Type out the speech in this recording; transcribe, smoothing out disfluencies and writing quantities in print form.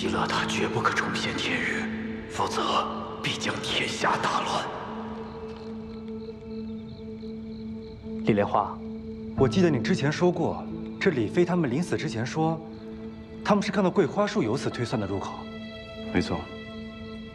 极乐塔绝不可重现天日，否则必将天下大乱。 李莲花，我记得你之前说过，这李飞他们临死之前说，他们是看到桂花树由此推算的入口。 没错。